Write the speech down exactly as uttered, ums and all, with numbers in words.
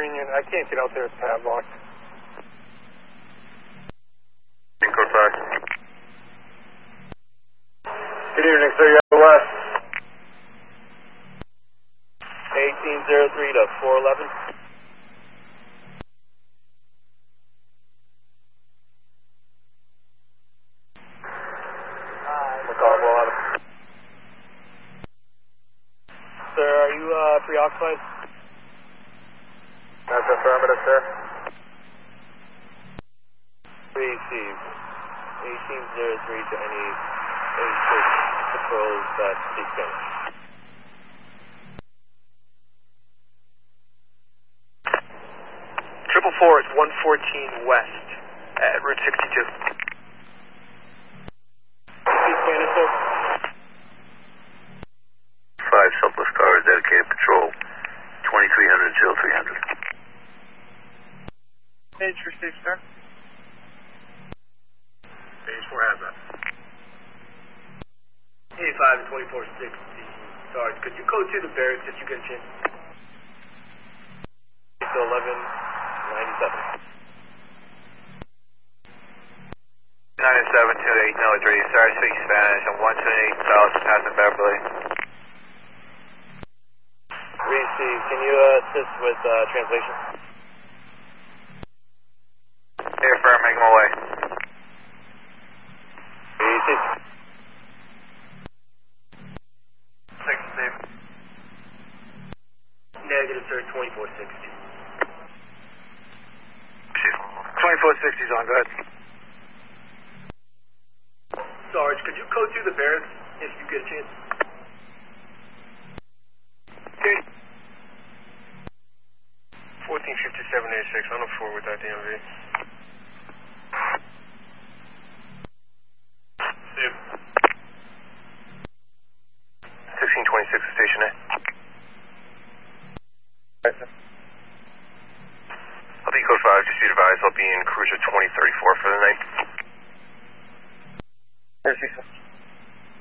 entering and I can't get out there, it's padlocked. Code five. Good evening, sir. You're west. eighteen oh three to four eleven. McCall, eleven. Sir, are you uh, preoccupied? That's affirmative, sir. Received. eighteen oh three to any eight six patrols that speak Spanish. Triple four is one fourteen west at Route sixty-two. Speak Spanish, sir? Five Southwest cars, dedicated patrol, twenty-three hundred, zero three hundred. Page received, sir. Page four has that. eighty-five to twenty-four sixty. Sarge, could you code to the barracks if you get a chance? eleven ninety-seven. ninety-seven to eight oh three, Sarge speaks Spanish on one twenty-eight South, passing Beverly. Receive. Can you uh, assist with uh, translation? Hey, firm, make my way. Receive. Second, Steve. Negative, sir, twenty-four sixty. twenty-four sixty is on, go ahead. Sarge, could you code to the barracks if you get a chance? Okay. fourteen fifty-seven eighty-six, on the four with that D M V. Steve. sixteen twenty-six, station A. Right, sir. I'll be code five, just be advised I'll be in cruiser twenty thirty-four for the night. Yes, sir.